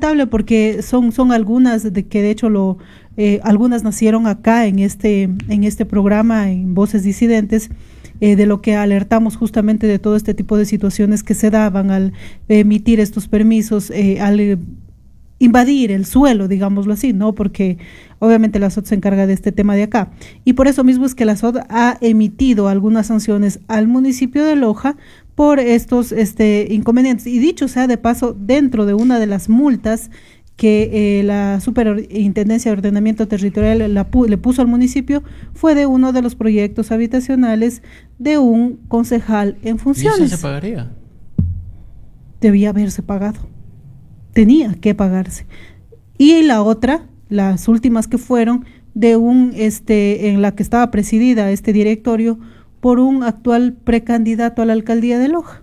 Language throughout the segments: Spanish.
lamentable porque son algunas de que de hecho algunas nacieron acá en este programa en Voces Disidentes, de lo que alertamos justamente de todo este tipo de situaciones que se daban al emitir estos permisos, al invadir el suelo, digámoslo así, ¿no? Porque obviamente la SOT se encarga de este tema de acá. Y por eso mismo es que la SOT ha emitido algunas sanciones al municipio de Loja por estos inconvenientes. Y dicho sea de paso, dentro de una de las multas que la Superintendencia de Ordenamiento Territorial le puso al municipio, fue de uno de los proyectos habitacionales de un concejal en funciones. ¿Y eso se pagaría? Debía haberse pagado. Tenía que pagarse. Y la otra, las últimas que fueron de en la que estaba presidida este directorio por un actual precandidato a la alcaldía de Loja.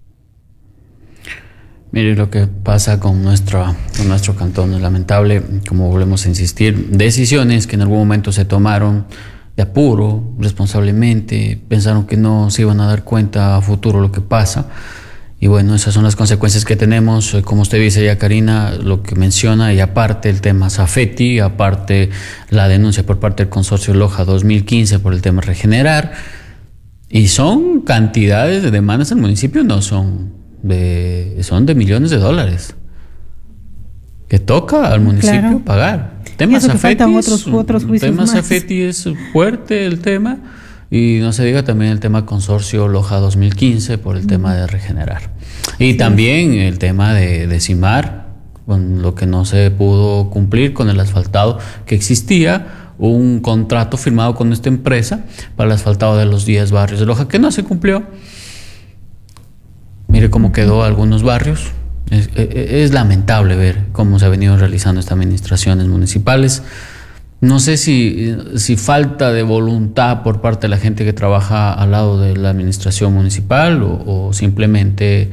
Mire lo que pasa con nuestro cantón, es lamentable, como volvemos a insistir, decisiones que en algún momento se tomaron de apuro, responsablemente, pensaron que no se iban a dar cuenta a futuro lo que pasa. Y bueno, esas son las consecuencias que tenemos, como usted dice ya, Karina, lo que menciona, y aparte el tema Safety, aparte la denuncia por parte del consorcio Loja 2015 por el tema Regenerar, y son cantidades de demandas del municipio, no son de millones de dólares que toca al municipio pagar. Tema Safety, otros juicios tema más. Safety es fuerte el tema. Y no se diga también el tema consorcio Loja 2015 por el tema de Regenerar. Y también el tema de CIMAR, con lo que no se pudo cumplir con el asfaltado que existía, un contrato firmado con esta empresa para el asfaltado de los 10 barrios de Loja, que no se cumplió. Mire cómo quedó algunos barrios. Es lamentable ver cómo se ha venido realizando estas administraciones municipales. No sé si falta de voluntad por parte de la gente que trabaja al lado de la administración municipal o simplemente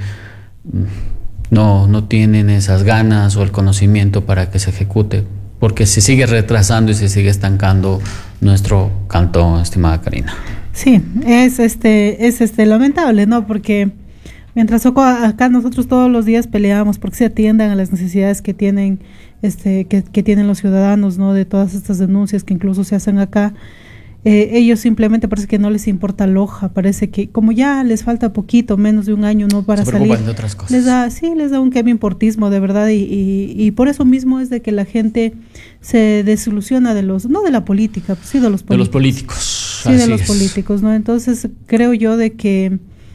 no tienen esas ganas o el conocimiento para que se ejecute, porque se sigue retrasando y se sigue estancando nuestro cantón, estimada Karina. Sí, es lamentable, ¿no? Porque mientras acá nosotros todos los días peleamos porque se atiendan a las necesidades que tienen que tienen los ciudadanos, ¿no? De todas estas denuncias que incluso se hacen acá, ellos simplemente parece que no les importa Loja, parece que como ya les falta poquito, menos de un año, ¿no? Para se salir, preocupan de otras cosas. les da un importismo de verdad, y por eso mismo es de que la gente se desilusiona no de la política, pues sí de los políticos. De los políticos. Sí, de los políticos, ¿no? Entonces creo yo de que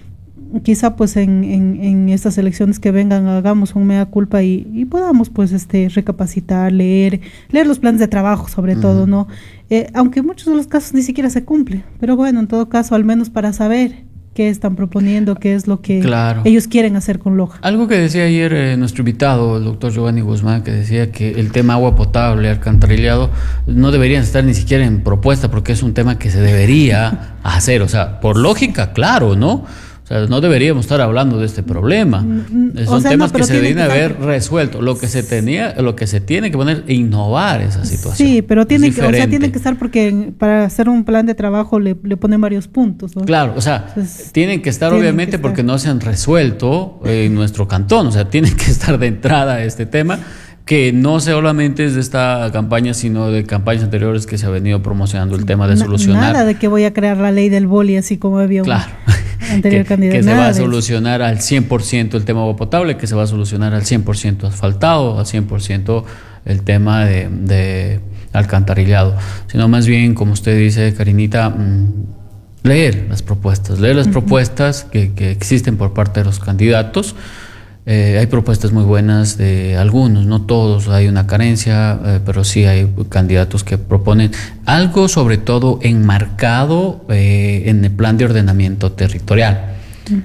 quizá pues en estas elecciones que vengan hagamos un mea culpa y podamos pues recapacitar, leer los planes de trabajo sobre todo, ¿no? Aunque en muchos de los casos ni siquiera se cumple, pero bueno, en todo caso, al menos para saber qué están proponiendo, qué es lo que ellos quieren hacer con Loja. Algo que decía ayer nuestro invitado, el doctor Giovanni Guzmán, que decía que el tema agua potable, alcantarillado, no deberían estar ni siquiera en propuesta porque es un tema que se debería hacer, o sea, por lógica, claro, ¿no? O sea, no deberíamos estar hablando de este problema. Son temas que se deberían haber resuelto. Lo que se tiene que poner es innovar esa situación. Sí, pero tiene que estar, porque para hacer un plan de trabajo le ponen varios puntos, ¿no? Claro, o sea, entonces, tienen que estar obviamente porque no se han resuelto en nuestro cantón. O sea, tienen que estar de entrada este tema, que no solamente es de esta campaña, sino de campañas anteriores que se ha venido promocionando el tema de solucionar. Nada de que voy a crear la ley del boli, así como había anterior candidato. Que se va a solucionar al 100% el tema agua potable, que se va a solucionar al 100% asfaltado, al 100% el tema de alcantarillado. Sino más bien, como usted dice, Karinita, leer las propuestas que existen por parte de los candidatos. Hay propuestas muy buenas de algunos, no todos, hay una carencia, pero sí hay candidatos que proponen algo, sobre todo enmarcado en el plan de ordenamiento territorial.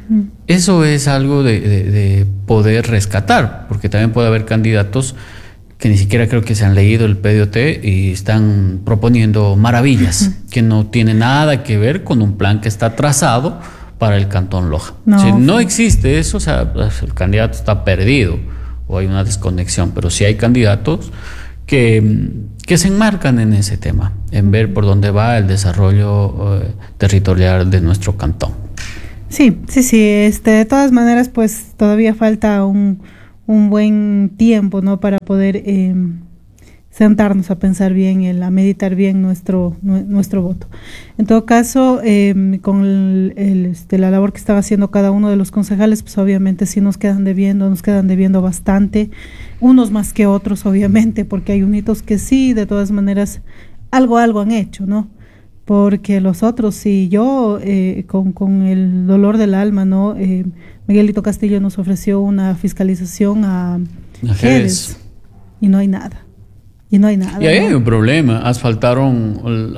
Eso es algo de poder rescatar, porque también puede haber candidatos que ni siquiera creo que se han leído el PDOT y están proponiendo maravillas que no tienen nada que ver con un plan que está trazado para el Cantón Loja. Si no existe eso, o sea, el candidato está perdido o hay una desconexión, pero sí hay candidatos que se enmarcan en ese tema, en ver por dónde va el desarrollo territorial de nuestro cantón. Sí, de todas maneras, pues todavía falta un un buen tiempo, ¿no? Para poder sentarnos a pensar bien, a meditar bien nuestro voto. En todo caso, con la labor que estaba haciendo cada uno de los concejales, pues obviamente sí nos quedan debiendo bastante, unos más que otros, obviamente, porque hay unitos que sí, de todas maneras, algo han hecho, ¿no? Porque los otros, sí, yo con el dolor del alma, ¿no? Miguelito Castillo nos ofreció una fiscalización a Jerez y no hay nada. Y ahí hay un problema. Asfaltaron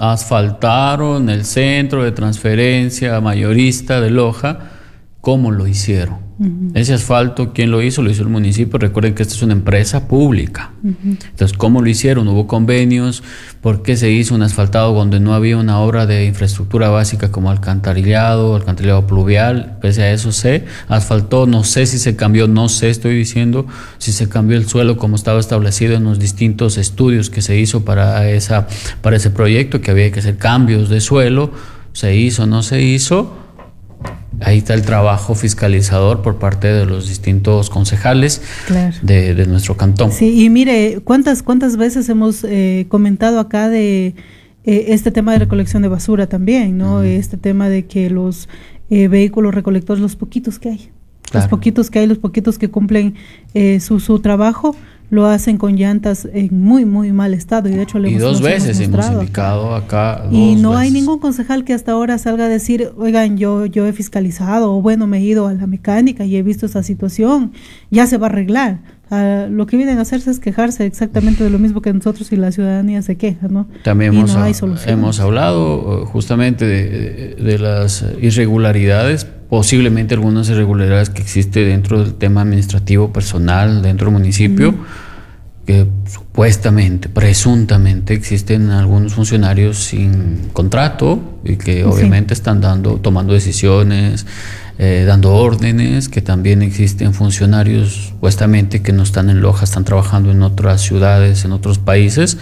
el centro de transferencia mayorista de Loja. ¿Cómo lo hicieron? Ese asfalto, ¿quién lo hizo? Lo hizo el municipio. Recuerden que esta es una empresa pública. Entonces, ¿cómo lo hicieron? ¿Hubo convenios? ¿Por qué se hizo un asfaltado donde no había una obra de infraestructura básica como alcantarillado pluvial? Pese a eso se asfaltó. No sé si se cambió, estoy diciendo si se cambió el suelo como estaba establecido en los distintos estudios que se hizo para ese proyecto, que había que hacer cambios de suelo. ¿Se hizo o no se hizo? Ahí está el trabajo fiscalizador por parte de los distintos concejales, claro, de nuestro cantón. Sí, y mire, ¿cuántas veces hemos comentado acá de este tema de recolección de basura también, ¿no? Este tema de que los vehículos recolectores, los poquitos que hay, claro, los poquitos que cumplen su trabajo, lo hacen con llantas en muy mal estado, y de hecho dos veces hemos indicado acá y no hay ningún concejal que hasta ahora salga a decir, oigan, yo he fiscalizado, o bueno, me he ido a la mecánica y he visto esa situación, ya se va a arreglar. Lo que vienen a hacerse es quejarse exactamente de lo mismo que nosotros, y la ciudadanía se queja, ¿no? También hemos hablado justamente de las irregularidades, posiblemente algunas irregularidades que existe dentro del tema administrativo personal dentro del municipio, que supuestamente, presuntamente existen algunos funcionarios sin contrato y que obviamente están tomando decisiones, dando órdenes, que también existen funcionarios supuestamente que no están en Loja, están trabajando en otras ciudades, en otros países.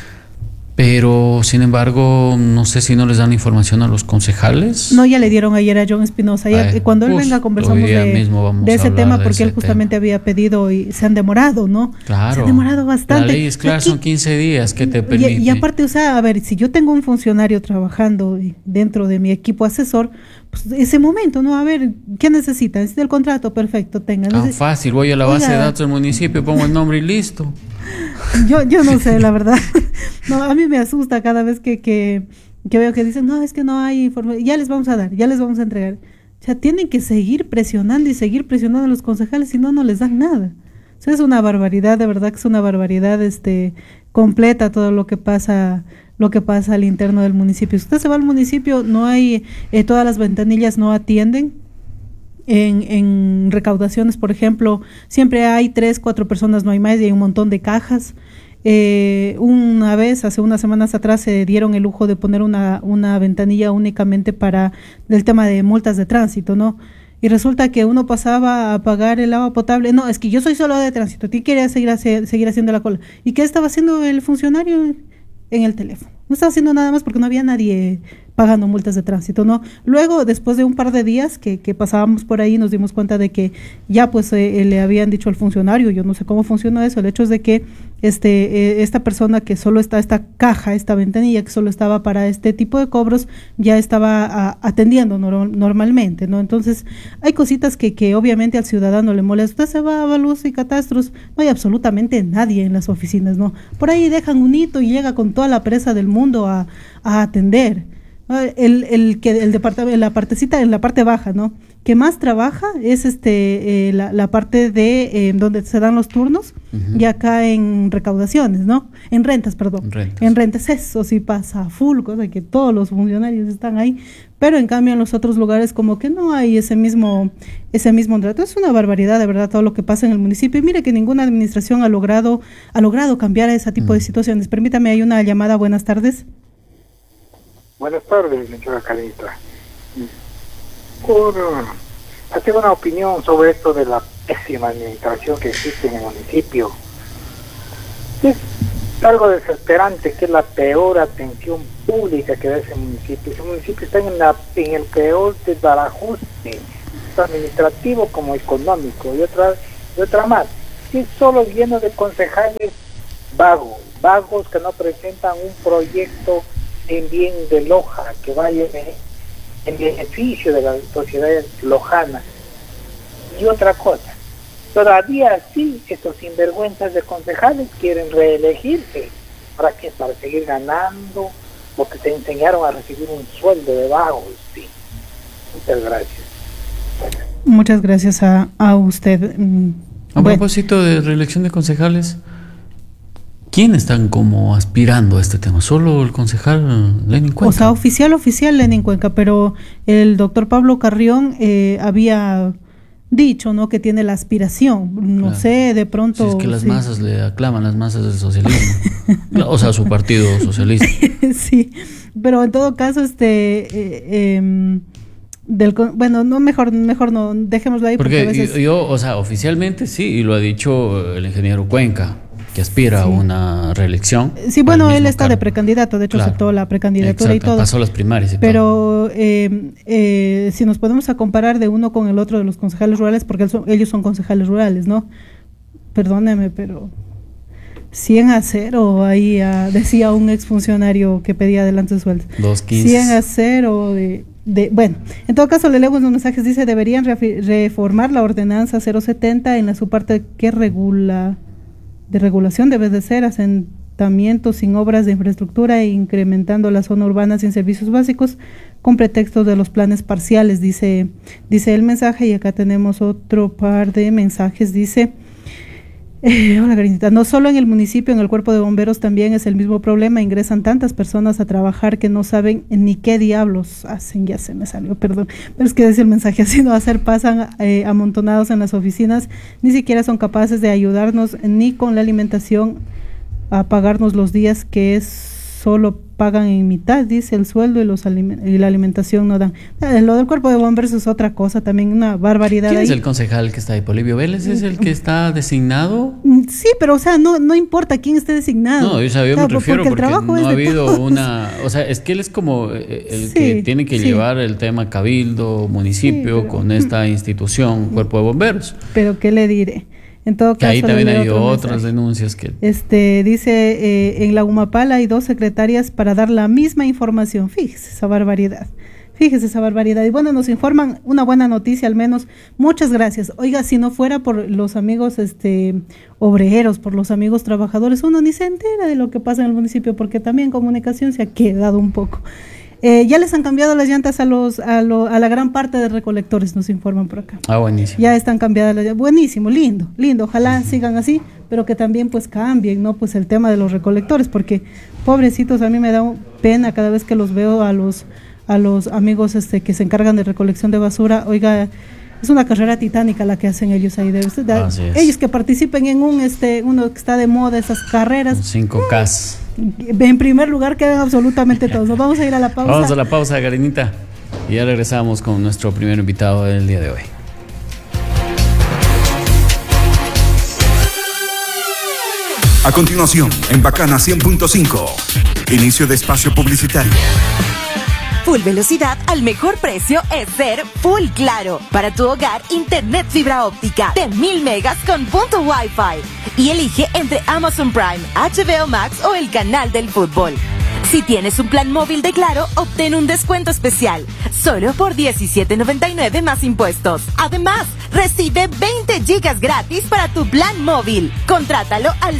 Pero, sin embargo, no sé si no les dan información a los concejales. No, ya le dieron ayer a John Espinosa. Cuando él venga conversamos de ese tema, porque él justamente había pedido y se han demorado, ¿no? Claro. Se han demorado bastante. La ley es clara, son 15 días que te permite. Y aparte, o sea, a ver, si yo tengo un funcionario trabajando dentro de mi equipo asesor, pues ese momento, ¿no? A ver, ¿qué necesitan? ¿Es del contrato? Perfecto, tengan. Tan fácil, voy a la base de datos del municipio, pongo el nombre y listo. Yo no sé, la verdad. No, a mí me asusta cada vez que veo que dicen, no, es que no hay información, ya les vamos a dar, ya les vamos a entregar. O sea, tienen que seguir presionando a los concejales, si no, no les dan nada. O sea, es una barbaridad, de verdad que es una barbaridad completa todo lo que pasa al interno del municipio. Si usted se va al municipio, no hay, todas las ventanillas no atienden. En recaudaciones, por ejemplo, siempre hay 3-4 personas, no hay más, y hay un montón de cajas. Una vez, hace unas semanas atrás, se dieron el lujo de poner una ventanilla únicamente para el tema de multas de tránsito, ¿no? Y resulta que uno pasaba a pagar el agua potable. No, es que yo soy solo de tránsito, ¿tú querías seguir haciendo la cola? ¿Y qué estaba haciendo el funcionario? En el teléfono. No estaba haciendo nada más porque no había nadie pagando multas de tránsito, ¿no? Luego, después de un par de días que pasábamos por ahí, nos dimos cuenta de que ya pues le habían dicho al funcionario, yo no sé cómo funciona eso, el hecho es de que esta persona que solo está, esta caja, esta ventanilla que solo estaba para este tipo de cobros, ya estaba atendiendo normalmente, ¿no? Entonces, hay cositas que obviamente al ciudadano le molesta. Usted se va a Baluz y Catastros, no hay absolutamente nadie en las oficinas, ¿no? Por ahí dejan un hito y llega con toda la presa del mundo a atender. La partecita en la parte baja, ¿no? Que más trabaja es la parte de donde se dan los turnos, y acá en recaudaciones, ¿no? En rentas, eso sí pasa full, cosa que todos los funcionarios están ahí, pero en cambio en los otros lugares como que no hay ese mismo trato. Es una barbaridad, de verdad, todo lo que pasa en el municipio, y mire que ninguna administración ha logrado cambiar ese tipo de situaciones. Permítame, hay una llamada. Buenas tardes. Buenas tardes, señora Carita. Hacer una opinión sobre esto de la pésima administración que existe en el municipio. Es algo desesperante, que es la peor atención pública que da ese municipio. Ese municipio está en el peor desbarajuste, tanto administrativo como económico, y otra más. que es solo lleno de concejales vagos que no presentan un proyecto en bien de Loja, que vaya en beneficio de la sociedad lojana. Y otra cosa, todavía sí, estos sinvergüenzas de concejales quieren reelegirse. ¿Para qué? Para seguir ganando, porque te enseñaron a recibir un sueldo de vagos. Sí. Muchas gracias. Muchas gracias a usted. A propósito de reelección de concejales, ¿quién están como aspirando a este tema? ¿Solo el concejal Lenin Cuenca? O sea, oficial Lenin Cuenca, pero el doctor Pablo Carrión había dicho, ¿no?, que tiene la aspiración. No sé, de pronto... Si es que las masas le aclaman, las masas del socialismo. O sea, su partido socialista. Sí, pero en todo caso, bueno, no, mejor no, dejémoslo ahí. Porque a veces... yo, o sea, oficialmente sí, y lo ha dicho el ingeniero Cuenca, que aspira a una reelección. Sí, bueno, él está de precandidato, de hecho aceptó la precandidatura. Exacto, y todo. Pasó las primarias y todo. Pero si nos podemos a comparar de uno con el otro de los concejales rurales, porque ellos son concejales rurales, ¿no? Perdóneme, pero 100-0 ahí decía un exfuncionario que pedía adelanto de sueldo. 2.15. 100-0 bueno, en todo caso le leemos los mensajes. Dice: deberían reformar la ordenanza 070 en su parte que de regulación debe de ser asentamientos sin obras de infraestructura e incrementando la zona urbana sin servicios básicos con pretexto de los planes parciales, dice el mensaje. Y acá tenemos otro par de mensajes. Dice: hola, Garinita, no solo en el municipio, en el cuerpo de bomberos también es el mismo problema. Ingresan tantas personas a trabajar que no saben ni qué diablos hacen. Ya se me salió, perdón, pero es que decir el mensaje así no hacer, pasan amontonados en las oficinas, ni siquiera son capaces de ayudarnos ni con la alimentación, a pagarnos los días que solo pagan en mitad, dice, el sueldo y la alimentación no dan. Lo del cuerpo de bomberos es otra cosa, también una barbaridad. ¿Quién ahí. es el concejal que está ahí? ¿Polibio Vélez es el que está designado? Sí, pero o sea, no importa quién esté designado. No, yo me refiero porque no ha habido todos. O sea, es que él es como el que tiene que llevar el tema cabildo, municipio, con esta institución, cuerpo de bomberos. Pero ¿qué le diré? En todo caso, ahí también hay otras denuncias que... dice, en la Humapala hay 2 secretarias para dar la misma información. Fíjese esa barbaridad. Y bueno, nos informan una buena noticia al menos. Muchas gracias. Oiga, si no fuera por los amigos obreros, por los amigos trabajadores, uno ni se entera de lo que pasa en el municipio, porque también comunicación se ha quedado un poco. Ya les han cambiado las llantas a la gran parte de recolectores, nos informan por acá. Buenísimo. Ya están cambiadas las llantas. Buenísimo, lindo. Ojalá sigan así, pero que también pues cambien, ¿no? Pues el tema de los recolectores, porque pobrecitos, a mí me da pena cada vez que los veo a los amigos que se encargan de recolección de basura. Oiga, es una carrera titánica la que hacen ellos ahí. Ellos que participen en uno que está de moda, esas carreras. 5K. En primer lugar quedan absolutamente todos. Nos vamos a ir a la pausa. Vamos a la pausa, Garinita. Y ya regresamos con nuestro primer invitado del día de hoy. A continuación, en Bacana 100.5, inicio de espacio publicitario. Full velocidad al mejor precio es ser Full Claro. Para tu hogar, internet fibra óptica de 1000 megas con punto Wi-Fi. Y elige entre Amazon Prime, HBO Max o el canal del fútbol. Si tienes un plan móvil de Claro, obtén un descuento especial, solo por $17.99 más impuestos. Además, recibe 20 gigas gratis para tu plan móvil. Contrátalo al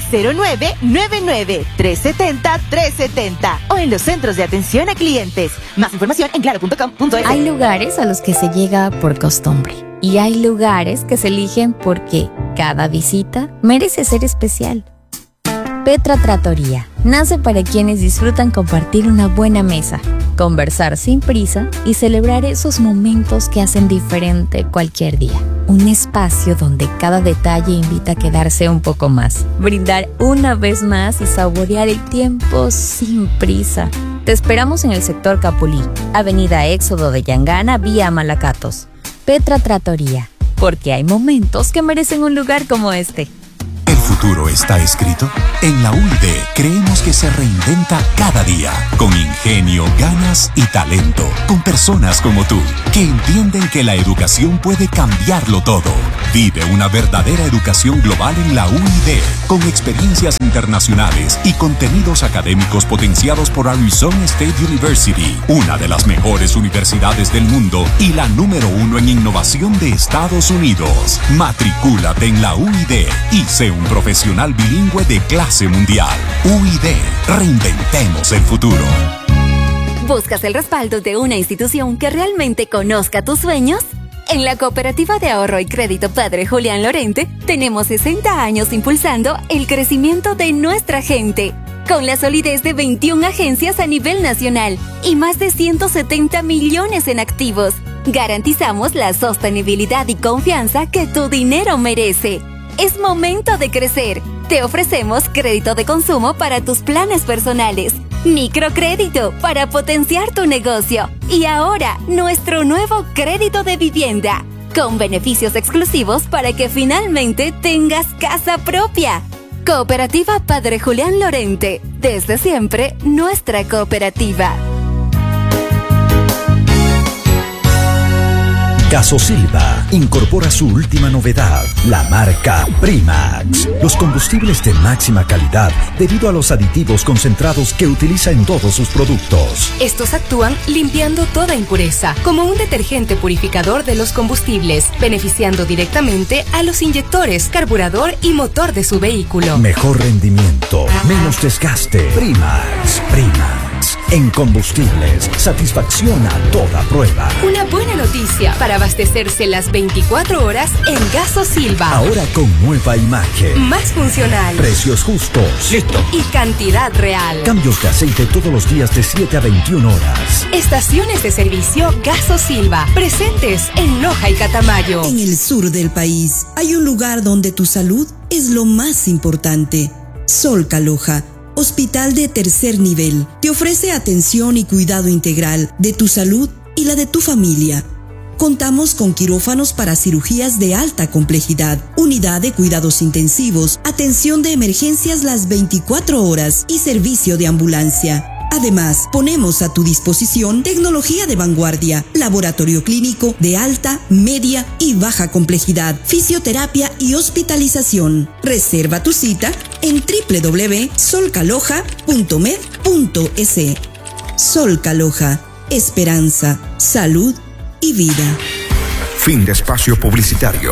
0999-370-370 o en los centros de atención a clientes. Más información en claro.com.es. Hay lugares a los que se llega por costumbre y hay lugares que se eligen porque cada visita merece ser especial. Petra Trattoria nace para quienes disfrutan compartir una buena mesa, conversar sin prisa y celebrar esos momentos que hacen diferente cualquier día. Un espacio donde cada detalle invita a quedarse un poco más, brindar una vez más y saborear el tiempo sin prisa. Te esperamos en el sector Capulí, Avenida Éxodo de Yangana, vía Malacatos. Petra Trattoria, porque hay momentos que merecen un lugar como este. El futuro está escrito? En la UID creemos que se reinventa cada día, con ingenio, ganas y talento, con personas como tú, que entienden que la educación puede cambiarlo todo. Vive una verdadera educación global en la UID, con experiencias internacionales y contenidos académicos potenciados por Arizona State University, una de las mejores universidades del mundo y la número 1 en innovación de Estados Unidos. Matricúlate en la UID y sé un profesional bilingüe de clase mundial. UID, reinventemos el futuro. ¿Buscas el respaldo de una institución que realmente conozca tus sueños? En la Cooperativa de Ahorro y Crédito Padre Julián Lorente tenemos 60 años impulsando el crecimiento de nuestra gente, con la solidez de 21 agencias a nivel nacional y más de 170 millones en activos. Garantizamos la sostenibilidad y confianza que tu dinero merece. Es momento de crecer. Te ofrecemos crédito de consumo para tus planes personales, microcrédito para potenciar tu negocio y ahora nuestro nuevo crédito de vivienda, con beneficios exclusivos para que finalmente tengas casa propia. Cooperativa Padre Julián Lorente, desde siempre nuestra cooperativa. Gasosilva incorpora su última novedad, la marca Primax. Los combustibles de máxima calidad debido a los aditivos concentrados que utiliza en todos sus productos. Estos actúan limpiando toda impureza, como un detergente purificador de los combustibles, beneficiando directamente a los inyectores, carburador y motor de su vehículo. Mejor rendimiento, menos desgaste. Primax. En combustibles, satisfacción a toda prueba. Una buena noticia para abastecerse las 24 horas en Gasosilva. Ahora con nueva imagen. Más funcional. Precios justos. Listo. Y cantidad real. Cambios de aceite todos los días de 7 a 21 horas. Estaciones de servicio Gasosilva, presentes en Loja y Catamayo. En el sur del país hay un lugar donde tu salud es lo más importante. Solca Loja, hospital de tercer nivel, te ofrece atención y cuidado integral de tu salud y la de tu familia. Contamos con quirófanos para cirugías de alta complejidad, unidad de cuidados intensivos, atención de emergencias las 24 horas y servicio de ambulancia. Además, ponemos a tu disposición tecnología de vanguardia, laboratorio clínico de alta, media y baja complejidad, fisioterapia y hospitalización. Reserva tu cita en www.solcaloja.med.es. Solca Loja, esperanza, salud y vida. Fin de espacio publicitario.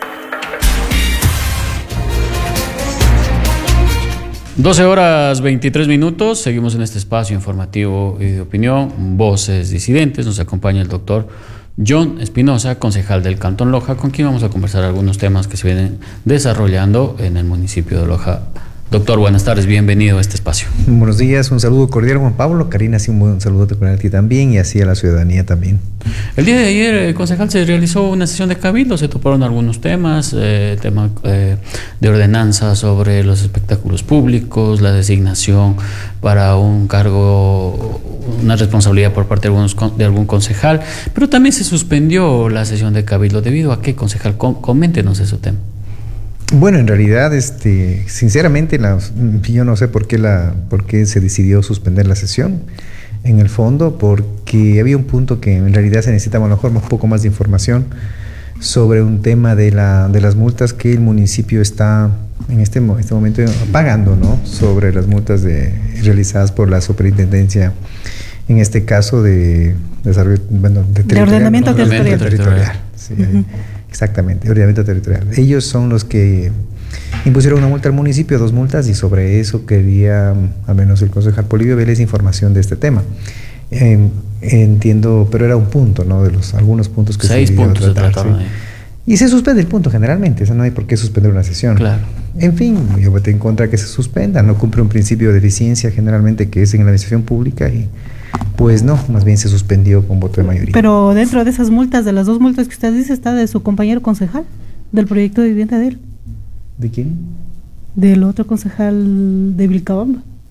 12:23. Seguimos en este espacio informativo y de opinión, Voces Disidentes. Nos acompaña el doctor John Espinosa, concejal del Cantón Loja, con quien vamos a conversar algunos temas que se vienen desarrollando en el municipio de Loja. Doctor, buenas tardes, bienvenido a este espacio. Buenos días, un saludo cordial, Juan Pablo. Karina, sí, un buen saludo cordial a ti también y así a la ciudadanía también. El día de ayer, concejal, se realizó una sesión de cabildo, se toparon algunos temas, tema de ordenanza sobre los espectáculos públicos, la designación para un cargo, una responsabilidad por parte de algún concejal, pero también se suspendió la sesión de cabildo. ¿Debido a qué, concejal? Coméntenos ese tema. Bueno, en realidad, sinceramente, yo no sé por qué se decidió suspender la sesión. En el fondo, porque había un punto que en realidad se necesitaba a lo mejor un poco más de información sobre un tema de las multas que el municipio está en este momento pagando, ¿no? Sobre las multas realizadas por la superintendencia, en este caso de desarrollo, de ordenamiento territorial. Sí, exactamente, ordenamiento territorial. Ellos son los que impusieron una multa al municipio, 2 multas, y sobre eso quería, al menos el concejal Polibio Vélez, información de este tema. Entiendo, pero era un punto, ¿no? De algunos puntos que 6 puntos se trataron. ¿Sí? Y se suspende el punto generalmente, o sea, no hay por qué suspender una sesión. Claro. En fin, yo voté en contra que se suspenda, no cumple un principio de eficiencia generalmente que es en la administración pública y pues no, más bien se suspendió con voto de mayoría. Pero dentro de esas multas, de las 2 multas que usted dice, está de su compañero concejal, del proyecto de vivienda de él. ¿De quién? Del otro concejal de Vilcabamba.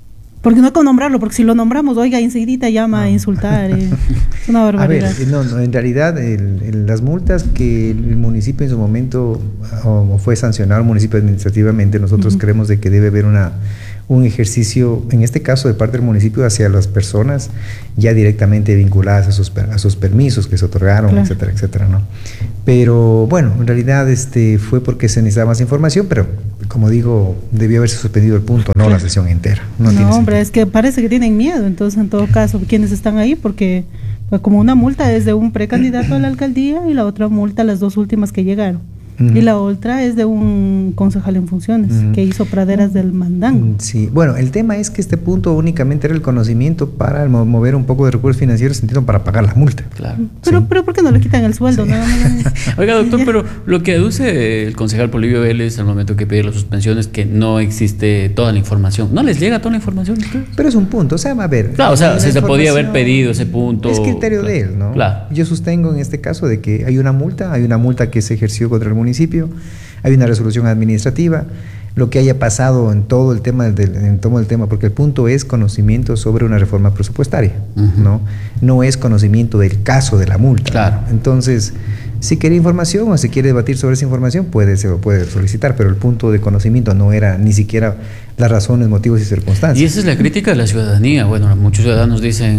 Porque no hay que nombrarlo, porque si lo nombramos, oiga, enseguida llama a insultar. Es una barbaridad. A ver, no, en realidad las multas que el municipio en su momento fue sancionado el municipio administrativamente, nosotros creemos de que debe haber un ejercicio, en este caso de parte del municipio, hacia las personas ya directamente vinculadas a sus permisos que se otorgaron, claro, etcétera, etcétera, ¿no? Pero bueno, en realidad fue porque se necesitaba más información, pero como digo, debió haberse suspendido el punto, no la sesión entera. No hombre, es que parece que tienen miedo, entonces en todo caso, quienes están ahí, porque pues, como una multa es de un precandidato a la alcaldía y la otra multa las dos últimas que llegaron. Y la otra es de un concejal en funciones que hizo praderas del Mandango. Sí, bueno, el tema es que este punto únicamente era el conocimiento para mover un poco de recursos financieros sentido para pagar la multa. Claro. Pero ¿por qué no le quitan el sueldo? Sí. Nada más. Oiga, doctor, pero lo que aduce el concejal Polibio Vélez al momento que pide la suspensión es que no existe toda la información. ¿No les llega toda la información a ustedes? Pero es un punto, o sea, a ver. Claro, o sea, se podía haber pedido ese punto. Es criterio de él, ¿no? Claro. Yo sostengo en este caso de que hay una multa que se ejerció contra el municipio, hay una resolución administrativa, lo que haya pasado en todo el tema porque el punto es conocimiento sobre una reforma presupuestaria, no es conocimiento del caso de la multa. Claro. Entonces, si quiere información o si quiere debatir sobre esa información, puede solicitar, pero el punto de conocimiento no era ni siquiera las razones, motivos y circunstancias. Y esa es la crítica de la ciudadanía. Bueno, muchos ciudadanos dicen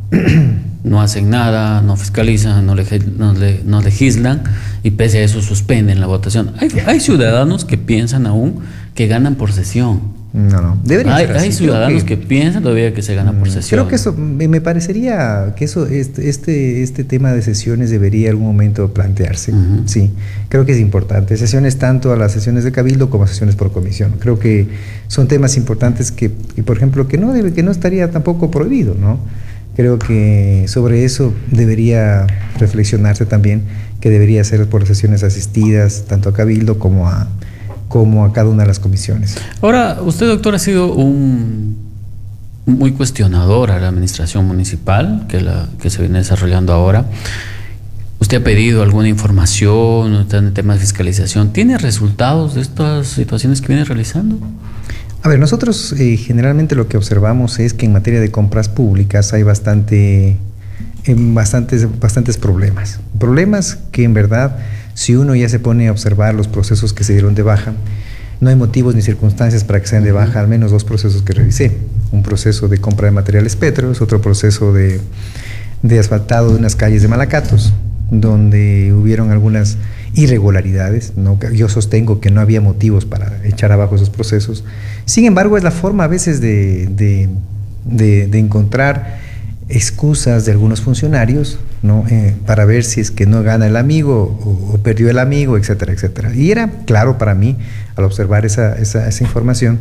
no hacen nada, no fiscalizan, no legislan y pese a eso suspenden la votación. Hay ciudadanos que piensan aún que ganan por sesión. No, debería ser así. Hay ciudadanos que piensan todavía que se gana por sesión. Creo que eso, me parecería que este tema de sesiones debería en algún momento plantearse. Sí, creo que es importante. Sesiones tanto a las sesiones de cabildo como a sesiones por comisión. Creo que son temas importantes que por ejemplo, que no estaría tampoco prohibido, ¿no? Creo que sobre eso debería reflexionarse también, que debería ser por sesiones asistidas, tanto a cabildo como a cada una de las comisiones. Ahora, usted, doctor, ha sido muy cuestionador a la administración municipal que se viene desarrollando ahora. ¿Usted ha pedido alguna información en temas de fiscalización? ¿Tiene resultados de estas situaciones que viene realizando? A ver, nosotros generalmente lo que observamos es que en materia de compras públicas hay bastantes problemas. Problemas que en verdad, si uno ya se pone a observar los procesos que se dieron de baja, no hay motivos ni circunstancias para que sean de baja, al menos dos procesos que revisé. Un proceso de compra de materiales pétreos, otro proceso de asfaltado de unas calles de Malacatos, donde hubieron algunas irregularidades. Yo sostengo que no había motivos para echar abajo esos procesos. Sin embargo, es la forma a veces de encontrar excusas de algunos funcionarios, ¿no? Para ver si es que no gana el amigo o perdió el amigo, etcétera, etcétera. Y era claro para mí, al observar esa información,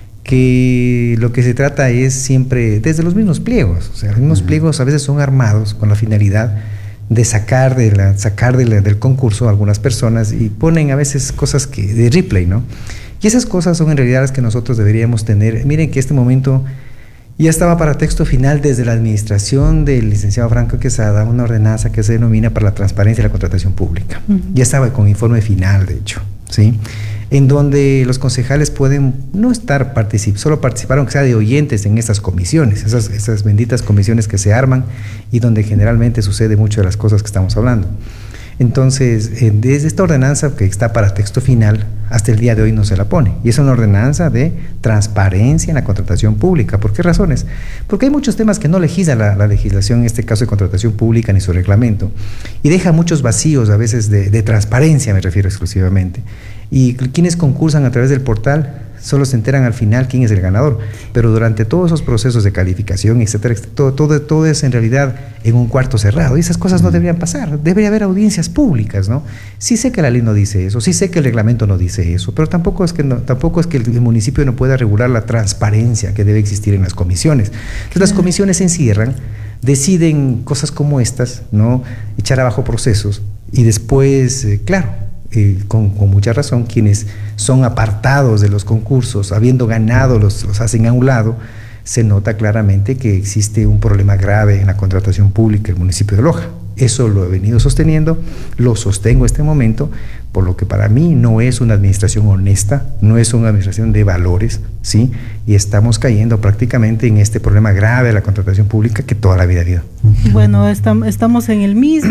que lo que se trata es siempre desde los mismos pliegos. O sea, los mismos pliegos a veces son armados con la finalidad de sacar del concurso a algunas personas y ponen a veces cosas de replay, ¿no? Y esas cosas son en realidad las que nosotros deberíamos tener. Miren que este momento ya estaba para texto final desde la administración del licenciado Franco Quesada una ordenanza que se denomina para la transparencia y la contratación pública. Ya estaba con informe final, de hecho, ¿sí? En donde los concejales pueden no estar solo participar, aunque sea de oyentes en estas comisiones, esas benditas comisiones que se arman y donde generalmente sucede mucho de las cosas que estamos hablando. Entonces, desde esta ordenanza que está para texto final, hasta el día de hoy no se la pone. Y es una ordenanza de transparencia en la contratación pública. ¿Por qué razones? Porque hay muchos temas que no legisla la legislación, en este caso de contratación pública, ni su reglamento. Y deja muchos vacíos a veces de transparencia, me refiero exclusivamente. Y quienes concursan a través del portal solo se enteran al final quién es el ganador, pero durante todos esos procesos de calificación, etcétera, todo es en realidad en un cuarto cerrado, y esas cosas no deberían pasar. Debería haber audiencias públicas, ¿no? Sí sé que la ley no dice eso, sí sé que el reglamento no dice eso, pero tampoco es que el municipio no pueda regular la transparencia que debe existir en las comisiones. Entonces las comisiones se encierran, deciden cosas como estas, ¿no? Echar abajo procesos, y después, con mucha razón, quienes son apartados de los concursos, habiendo ganado, los hacen a un lado. Se nota claramente que existe un problema grave en la contratación pública en el municipio de Loja. Eso lo he venido sosteniendo, lo sostengo en este momento, por lo que para mí no es una administración honesta, no es una administración de valores, ¿sí? Y estamos cayendo prácticamente en este problema grave de la contratación pública que toda la vida ha habido. Bueno, estamos en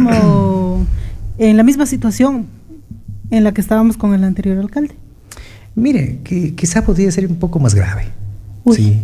la misma situación en la que estábamos con el anterior alcalde. Mire, que quizá podría ser un poco más grave. Uy. Sí.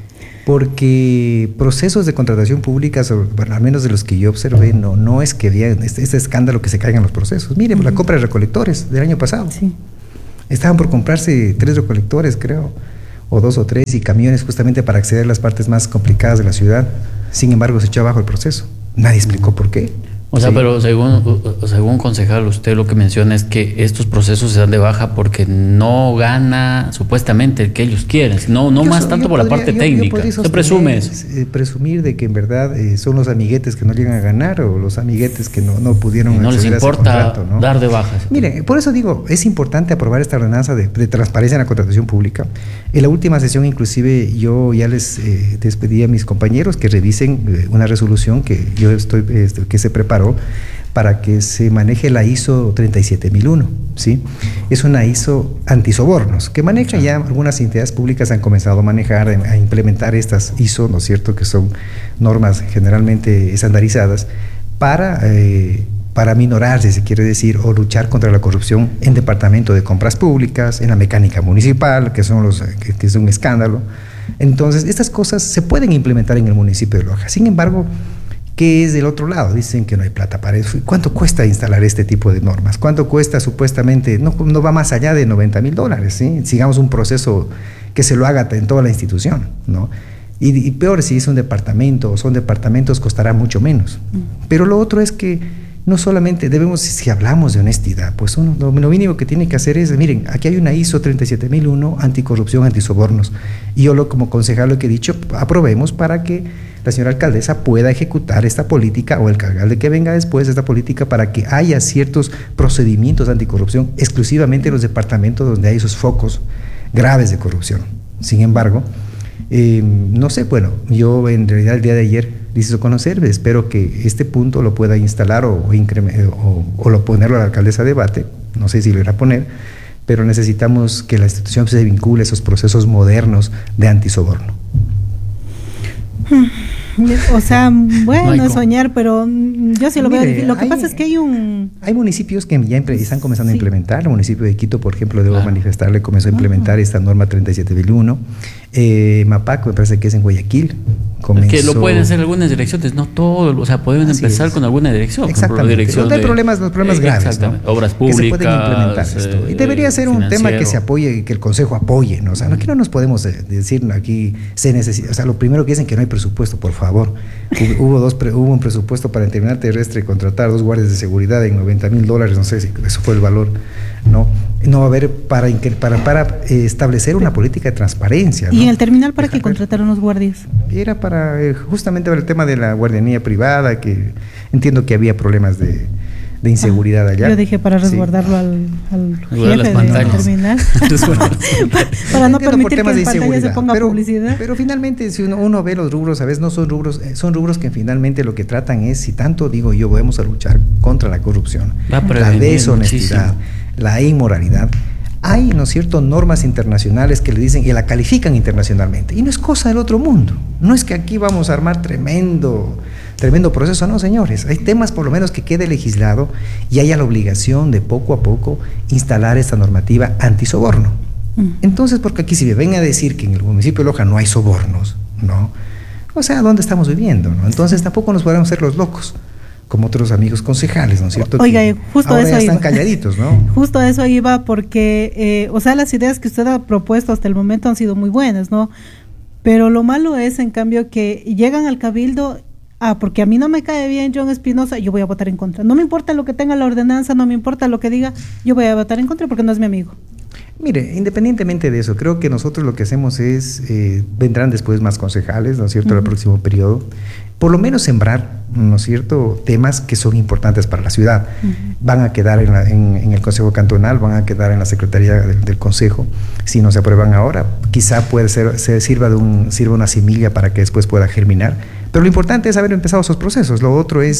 Porque procesos de contratación pública, bueno, al menos de los que yo observé, no es que había este escándalo que se caigan los procesos. Mire, la compra de recolectores del año pasado. Sí. Estaban por comprarse 3 recolectores, creo, o 2 o 3, y camiones justamente para acceder a las partes más complicadas de la ciudad. Sin embargo, se echó abajo el proceso. Nadie explicó por qué. O sea, pero según concejal, usted lo que menciona es que estos procesos se dan de baja porque no gana supuestamente el que ellos quieren, no más tanto por la parte técnica. Se presume eso. Presumir de que en verdad son los amiguetes que no llegan a ganar o los amiguetes que no pudieron no les importa contrato, ¿no? dar de baja. Mire, por eso digo, es importante aprobar esta ordenanza de transparencia en la contratación pública. En la última sesión, inclusive, yo ya les despedí a mis compañeros que revisen una resolución que que se preparó para que se maneje la ISO 37001, ¿sí? Es una ISO antisobornos, que maneja ya algunas entidades públicas han comenzado a manejar, a implementar estas ISO, ¿no es cierto?, que son normas generalmente estandarizadas para minorar, si se quiere decir, o luchar contra la corrupción en departamento de compras públicas, en la mecánica municipal, que es un escándalo. Entonces, estas cosas se pueden implementar en el municipio de Loja. Sin embargo, ¿qué es del otro lado? Dicen que no hay plata para eso. ¿Cuánto cuesta instalar este tipo de normas? ¿Cuánto cuesta supuestamente? No va más allá de $90,000, ¿sí? Sigamos un proceso que se lo haga en toda la institución, ¿no? Y peor, si es un departamento o son departamentos, costará mucho menos. Pero lo otro es que no solamente debemos, si hablamos de honestidad, pues lo mínimo que tiene que hacer es, miren, aquí hay una ISO 37001, anticorrupción, antisobornos. Y yo como concejal lo que he dicho, aprobemos para que la señora alcaldesa pueda ejecutar esta política, o el alcalde que venga después, esta política, para que haya ciertos procedimientos anticorrupción exclusivamente en los departamentos donde hay esos focos graves de corrupción. Sin embargo, no sé, bueno, yo en realidad el día de ayer hice conocer, espero que este punto lo pueda instalar o lo ponerlo a la alcaldesa a debate, no sé si lo irá a poner, pero necesitamos que la institución se vincule a esos procesos modernos de antisoborno. O sea, bueno, no es soñar, pero yo sí lo veo difícil. Lo que pasa es que hay municipios que ya están comenzando a implementar. El municipio de Quito, por ejemplo, debo manifestarle, comenzó a implementar esta norma 37001. Mapac, me parece que es en Guayaquil. Es que lo pueden hacer algunas direcciones, no todo, o sea, pueden empezar con alguna dirección. Exactamente. Dirección hay problemas graves, ¿no? Obras públicas. Que se pueden implementar esto. Y debería ser un tema que se apoye, que el Consejo apoye, ¿no? O sea, aquí no nos podemos decir aquí se necesita, o sea, lo primero que dicen que no hay presupuesto, por favor. Hubo un presupuesto para en terminal terrestre y contratar 2 guardias de seguridad en $90,000, no sé si eso fue el valor, ¿no? No va a haber para establecer una política de transparencia, ¿no? ¿Y en el terminal para qué contrataron los guardias? Era para justamente para el tema de la guardianía privada, que entiendo que había problemas de inseguridad allá. Yo dije para resguardarlo al jefe del terminal. Para no permitir que en pantalla se ponga publicidad. Pero finalmente, si uno ve los rubros, a veces no son rubros, son rubros que finalmente lo que tratan es, si tanto digo yo, vamos a luchar contra la corrupción, la deshonestidad, la inmoralidad. Hay, ¿no es cierto?, normas internacionales que le dicen y la califican internacionalmente. Y no es cosa del otro mundo. No es que aquí vamos a armar tremendo proceso, no, señores. Hay temas por lo menos que quede legislado y haya la obligación de poco a poco instalar esta normativa antisoborno. Entonces, porque aquí si me ven a decir que en el municipio de Loja no hay sobornos, ¿no? O sea, ¿dónde estamos viviendo, no? Entonces tampoco nos podemos hacer los locos, como otros amigos concejales, ¿no es cierto? Oiga, justo ahora eso ya están calladitos, ¿no? Justo a eso iba, porque, o sea, las ideas que usted ha propuesto hasta el momento han sido muy buenas, ¿no? Pero lo malo es, en cambio, que llegan al cabildo, porque a mí no me cae bien John Espinosa, yo voy a votar en contra. No me importa lo que tenga la ordenanza, no me importa lo que diga, yo voy a votar en contra porque no es mi amigo. Mire, independientemente de eso, creo que nosotros lo que hacemos es, vendrán después más concejales, ¿no es cierto?, el próximo periodo, por lo menos sembrar, ¿no es cierto?, temas que son importantes para la ciudad. Van a quedar en el Consejo Cantonal, van a quedar en la Secretaría del Consejo. Si no se aprueban ahora, quizá sirva una semilla para que después pueda germinar. Pero lo importante es haber empezado esos procesos. Lo otro es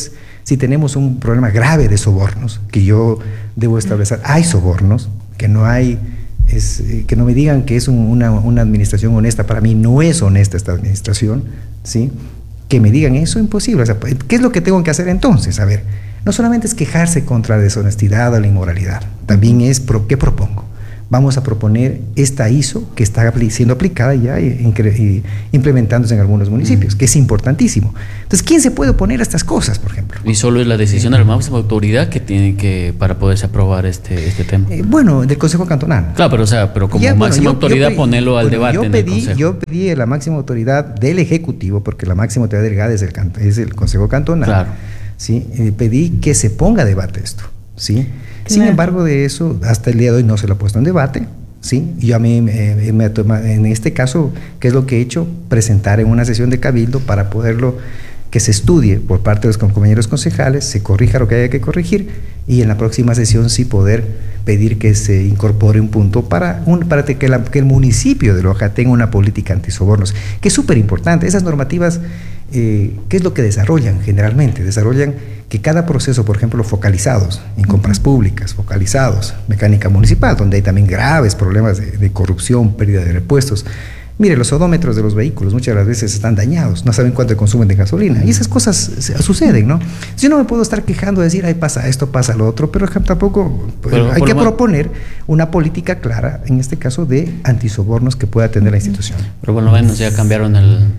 si tenemos un problema grave de sobornos, que yo debo establecer, hay sobornos, que no hay, que no me digan que es una administración honesta. Para mí no es honesta esta administración, ¿sí? Que me digan eso, imposible. O sea, ¿qué es lo que tengo que hacer entonces? A ver, no solamente es quejarse contra la deshonestidad o la inmoralidad, también es, ¿qué propongo? Vamos a proponer esta ISO que está siendo aplicada ya y implementándose en algunos municipios, que es importantísimo. Entonces, ¿quién se puede oponer a estas cosas, por ejemplo? Y solo es la decisión de la máxima autoridad que tiene que, para poderse aprobar este tema. Bueno, del Consejo Cantonal. Claro, pero como ya, máxima autoridad ponerlo al debate en el Consejo. Yo pedí a la máxima autoridad del Ejecutivo, porque la máxima autoridad delegada es el Consejo Cantonal. Claro. ¿Sí? Pedí que se ponga a debate esto, ¿sí? Sin embargo, de eso, hasta el día de hoy no se lo ha puesto en debate, ¿sí? Y yo a mí me ha tomado, en este caso, ¿qué es lo que he hecho? Presentar en una sesión de cabildo para poderlo, que se estudie por parte de los compañeros concejales, se corrija lo que haya que corregir, y en la próxima sesión sí poder pedir que se incorpore un punto para que el municipio de Loja tenga una política antisobornos, que es súper importante. Esas normativas, ¿qué es lo que desarrollan generalmente? Desarrollan que cada proceso, por ejemplo, focalizados en compras públicas, focalizados, mecánica municipal, donde hay también graves problemas de corrupción, pérdida de repuestos. Mire, los odómetros de los vehículos muchas de las veces están dañados, no saben cuánto consumen de gasolina, y esas cosas suceden, ¿no? Yo no me puedo estar quejando de decir, ay, pasa esto, pasa lo otro, pero tampoco hay que proponer una política clara, en este caso, de antisobornos que pueda tener la institución. Pero por lo menos ya cambiaron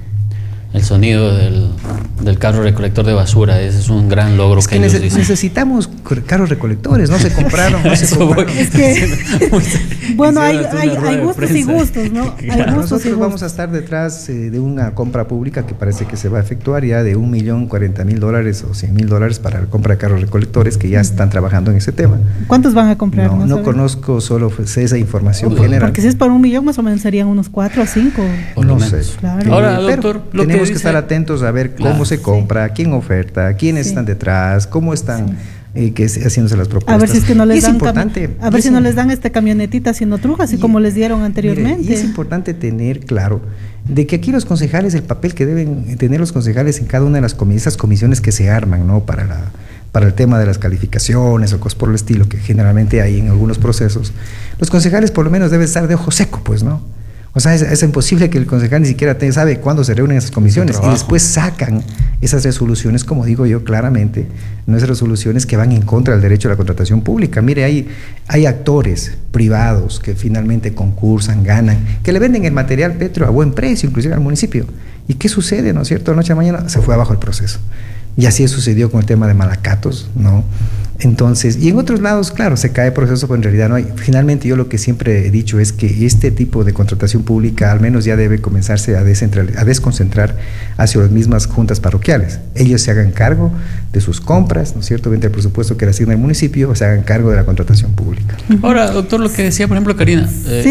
el sonido del carro recolector de basura. Ese es un gran logro que ellos dicen. Necesitamos carros recolectores, no se compraron. Es que, bueno, hay gustos y gustos, ¿no? Nosotros vamos a estar detrás de una compra pública que parece que se va a efectuar ya de $1.040.000 o $100.000 para la compra de carros recolectores, que ya están trabajando en ese tema. ¿Cuántos van a comprar? No conozco, solo sé esa información general. Porque si es para $1 millón, más o menos serían unos 4 o 5. No sé. Claro. Ahora, doctor, tenemos que estar atentos a ver cómo se compra, quién oferta, quiénes están detrás, cómo están haciéndose las propuestas. A ver si es que no les dan importante, a ver si no les dan esta camionetita haciendo trujas, así como les dieron anteriormente. Mire, y es importante tener claro de que aquí los concejales, el papel que deben tener los concejales en cada una de las esas comisiones que se arman, ¿no? Para el tema de las calificaciones o cosas por el estilo, que generalmente hay en algunos procesos, los concejales por lo menos deben estar de ojo seco, pues, ¿no? O sea, es imposible que el concejal ni siquiera sabe cuándo se reúnen esas comisiones y después sacan esas resoluciones, como digo yo claramente, no esas resoluciones que van en contra del derecho a la contratación pública. Mire, hay actores privados que finalmente concursan, ganan, que le venden el material petro a buen precio, inclusive al municipio. ¿Y qué sucede, no es cierto? De noche a mañana se fue abajo el proceso. Y así sucedió con el tema de Malacatos, ¿no? Entonces, y en otros lados, claro, se cae el proceso, pero en realidad no hay. Finalmente, yo lo que siempre he dicho es que este tipo de contratación pública al menos ya debe comenzarse a desconcentrar hacia las mismas juntas parroquiales. Ellos se hagan cargo de sus compras, ¿no es cierto? Entre el presupuesto que le asigna el municipio, se hagan cargo de la contratación pública. Ahora, doctor, lo que decía, por ejemplo, Karina,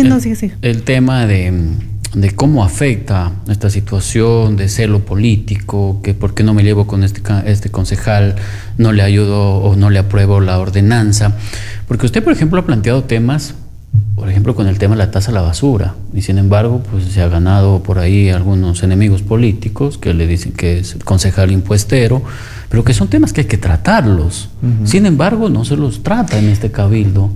el tema de cómo afecta esta situación de celo político, que por qué no me llevo con este concejal, no le ayudo o no le apruebo la ordenanza, porque usted, por ejemplo, ha planteado temas, por ejemplo, con el tema de la tasa a la basura, y sin embargo, pues se ha ganado por ahí algunos enemigos políticos que le dicen que es el concejal impuestero, pero que son temas que hay que tratarlos. Sin embargo, no se los trata en este cabildo.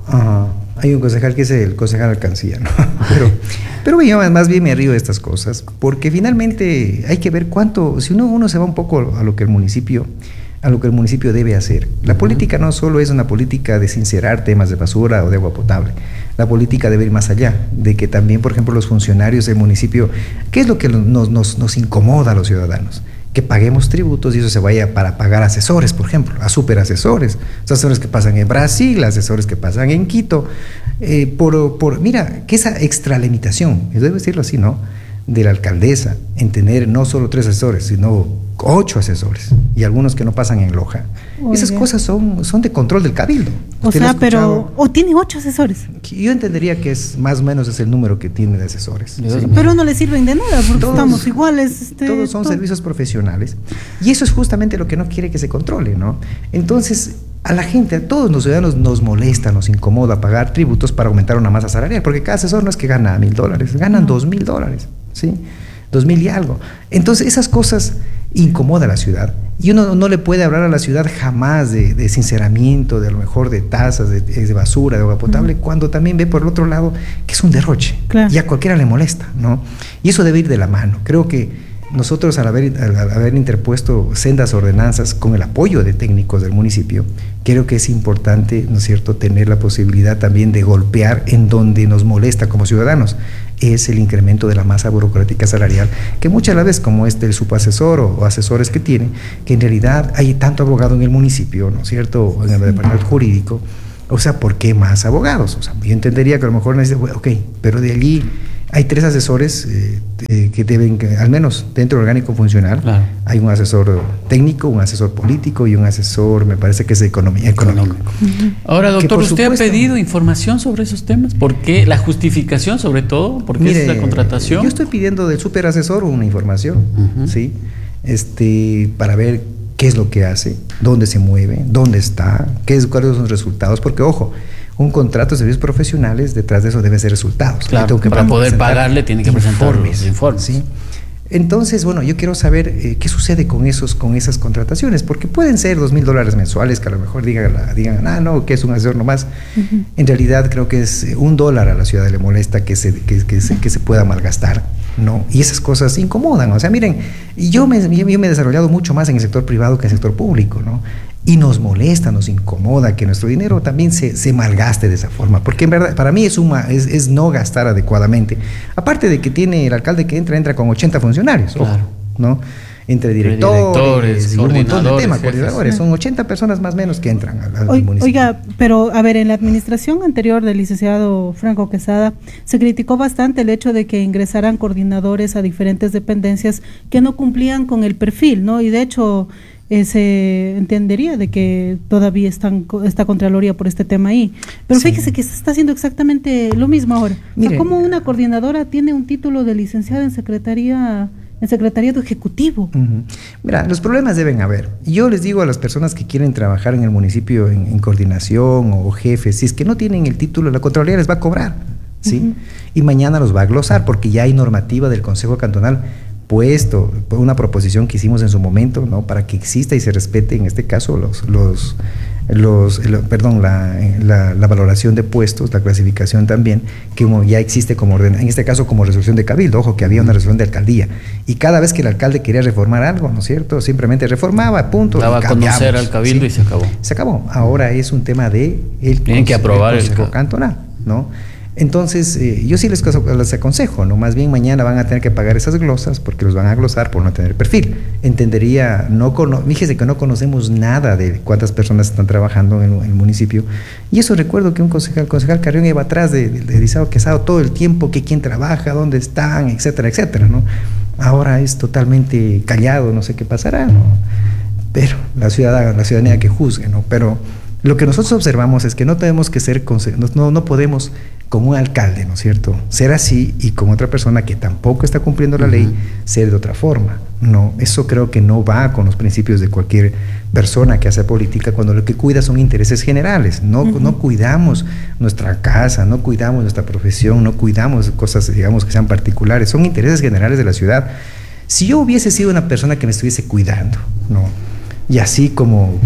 Hay un concejal que es el concejal alcancía, ¿no? Pero yo más bien me río de estas cosas, porque finalmente hay que ver cuánto, si uno se va un poco a lo que el municipio debe hacer. La política no solo es una política de sincerar temas de basura o de agua potable. La política debe ir más allá, de que también, por ejemplo, los funcionarios del municipio, ¿qué es lo que nos incomoda a los ciudadanos? Que paguemos tributos y eso se vaya para pagar asesores, por ejemplo, a superasesores, asesores que pasan en Brasil, asesores que pasan en Quito, mira, que esa extralimitación, debo decirlo así, ¿no?, de la alcaldesa en tener no solo 3 asesores, sino 8 asesores, y algunos que no pasan en Loja. Esas cosas son de control del cabildo. O sea, pero tiene 8 asesores. Yo entendería que es más o menos es el número que tiene de asesores. Sí. Pero no le sirven de nada, porque estamos iguales. Todos son servicios profesionales, y eso es justamente lo que no quiere que se controle, ¿no? Entonces, a la gente, a todos los ciudadanos nos molesta, nos incomoda pagar tributos para aumentar una masa salarial, porque cada asesor no es que gana $1,000, ganan $2,000, ¿sí? 2,000 y algo. Entonces, esas cosas incomoda a la ciudad. Y uno no le puede hablar a la ciudad jamás de sinceramiento, de a lo mejor de tasas, de basura, de agua potable, cuando también ve por el otro lado que es un derroche. Claro. Y a cualquiera le molesta, ¿no? Y eso debe ir de la mano. Creo que nosotros al haber interpuesto sendas ordenanzas con el apoyo de técnicos del municipio, creo que es importante, ¿no es cierto?, tener la posibilidad también de golpear en donde nos molesta como ciudadanos. Es el incremento de la masa burocrática salarial, que muchas veces, como el subasesor o asesores que tiene, que en realidad hay tanto abogado en el municipio, ¿no es cierto?, en el departamento jurídico. O sea, ¿por qué más abogados? O sea, yo entendería que a lo mejor necesita, ok, pero de allí hay 3 asesores que deben, al menos dentro del orgánico funcional, claro. Hay un asesor técnico, un asesor político y un asesor, me parece que es económico. Ahora, doctor, ¿usted ha pedido información sobre esos temas? ¿Por qué? ¿La justificación sobre todo? ¿Por qué es la contratación? Yo estoy pidiendo del superasesor una información, ¿sí? Para ver qué es lo que hace, dónde se mueve, dónde está, cuáles son los resultados, porque ojo, un contrato de servicios profesionales, detrás de eso debe ser resultados. Claro, para poder pagarle tiene que presentar los informes. ¿Sí? Entonces, bueno, yo quiero saber qué sucede con esas contrataciones, porque pueden ser $2,000 mensuales, que a lo mejor digan, no, que es un asesor nomás. En realidad creo que es $1 a la ciudad le molesta que se pueda malgastar, ¿no? Y esas cosas incomodan. O sea, miren, yo me he desarrollado mucho más en el sector privado que en el sector público, ¿no? Y nos molesta, nos incomoda que nuestro dinero también se malgaste de esa forma, porque en verdad para mí es no gastar adecuadamente. Aparte de que tiene el alcalde que entra con 80 funcionarios, claro. ¿No? Entre directores y un montón de temas, coordinadores, son 80 personas más o menos que entran al municipio. Oiga, pero a ver, en la administración anterior del licenciado Franco Quesada se criticó bastante el hecho de que ingresaran coordinadores a diferentes dependencias que no cumplían con el perfil, ¿no? Y de hecho se entendería de que todavía está Contraloría por este tema ahí. Pero sí. Fíjese que se está haciendo exactamente lo mismo ahora. Mire, o sea, como una coordinadora tiene un título de licenciada en secretariado ejecutivo. Mira, los problemas deben haber. Yo les digo a las personas que quieren trabajar en el municipio en coordinación o jefes, si es que no tienen el título, la Contraloría les va a cobrar, ¿sí? Y mañana los va a glosar porque ya hay normativa del Consejo Cantonal puesto por una proposición que hicimos en su momento, ¿no? Para que exista y se respete en este caso la valoración de puestos, la clasificación también, que como ya existe como en este caso como resolución de cabildo. Ojo que había una resolución de alcaldía y cada vez que el alcalde quería reformar algo, ¿no es cierto?, simplemente reformaba, punto, daba a conocer al cabildo, ¿sí? Y se acabó. Ahora es un tema de tienen que aprobar el Consejo Cantonal, ¿no? Entonces, yo sí les aconsejo, ¿no? Más bien mañana van a tener que pagar esas glosas porque los van a glosar por no tener perfil. Entendería, fíjese que no conocemos nada de cuántas personas están trabajando en el municipio. Y eso recuerdo que el concejal Carrión iba atrás de Eliseo Quesada todo el tiempo, que quién trabaja, dónde están, etcétera, etcétera, ¿no? Ahora es totalmente callado, no sé qué pasará, ¿no? Pero la ciudadanía que juzgue, ¿no? Pero lo que nosotros observamos es que no tenemos que ser, no podemos, como un alcalde, ¿no es cierto?, ser así y con otra persona que tampoco está cumpliendo la ley, ser de otra forma. No, eso creo que no va con los principios de cualquier persona que hace política, cuando lo que cuida son intereses generales. No cuidamos nuestra casa, no cuidamos nuestra profesión, no cuidamos cosas, digamos, que sean particulares, son intereses generales de la ciudad. Si yo hubiese sido una persona que me estuviese cuidando, ¿no?, y así como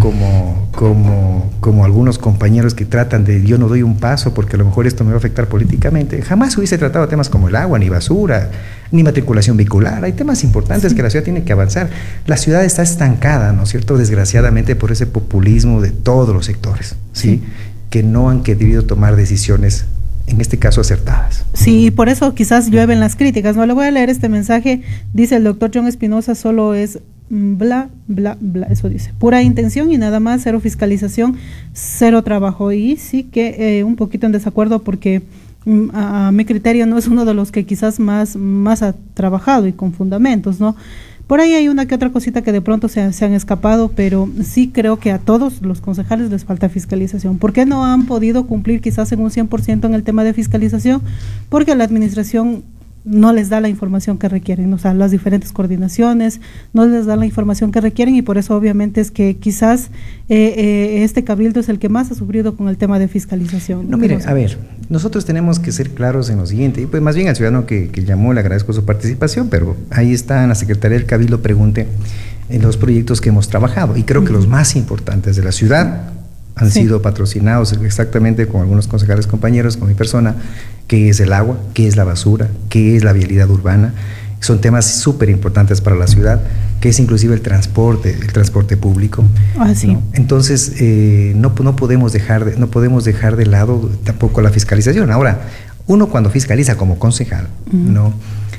algunos compañeros que tratan de yo no doy un paso porque a lo mejor esto me va a afectar políticamente, jamás hubiese tratado temas como el agua, ni basura, ni matriculación vehicular. Hay temas importantes que la ciudad tiene que avanzar. La ciudad está estancada, ¿no es cierto?, desgraciadamente por ese populismo de todos los sectores, ¿sí? Que no han querido tomar decisiones, en este caso acertadas. Sí, por eso quizás llueven las críticas. No le voy a leer este mensaje. Dice el doctor John Espinosa, solo es bla, bla, bla, eso dice, pura intención y nada más, cero fiscalización, cero trabajo. Y sí que un poquito en desacuerdo porque a mi criterio no es uno de los que quizás más ha trabajado y con fundamentos, ¿no? Por ahí hay una que otra cosita que de pronto se han escapado, pero sí creo que a todos los concejales les falta fiscalización. ¿Por qué no han podido cumplir quizás en un 100% en el tema de fiscalización? Porque la administración no les da la información que requieren, o sea, las diferentes coordinaciones no les da la información que requieren, y por eso obviamente es que quizás este cabildo es el que más ha sufrido con el tema de fiscalización. No, mire, a ver, nosotros tenemos que ser claros en lo siguiente, y pues más bien al ciudadano que llamó le agradezco su participación, pero ahí está en la Secretaría del Cabildo, pregunte. en los proyectos que hemos trabajado, y creo que los más importantes de la ciudad han sido patrocinados exactamente con algunos concejales compañeros, con mi persona, que es el agua, que es la basura, que es la vialidad urbana. Son temas súper importantes para la ciudad, que es inclusive el transporte público. ¿No? Entonces, no podemos dejar de lado tampoco la fiscalización. Ahora, uno cuando fiscaliza como concejal, ¿no?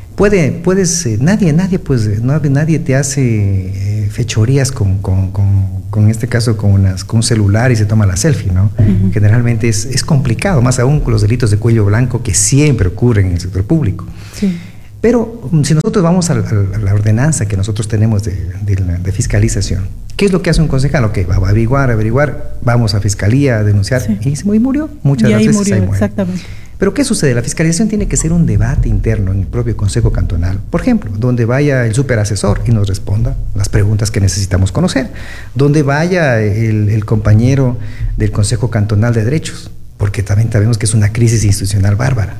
Nadie te hace fechorías con este caso con un celular y se toma la selfie, ¿no? Generalmente es complicado, más aún con los delitos de cuello blanco que siempre ocurren en el sector público. Sí. Pero si nosotros vamos a la ordenanza que nosotros tenemos de fiscalización, ¿qué es lo que hace un concejal? Ok, va a averiguar, vamos a fiscalía a denunciar, y murió. Muchas veces ahí muere. Exactamente. Pero ¿qué sucede? La fiscalización tiene que ser un debate interno en el propio Consejo Cantonal. Por ejemplo, donde vaya el superasesor y nos responda las preguntas que necesitamos conocer. Donde vaya el compañero del Consejo Cantonal de Derechos, porque también sabemos que es una crisis institucional bárbara.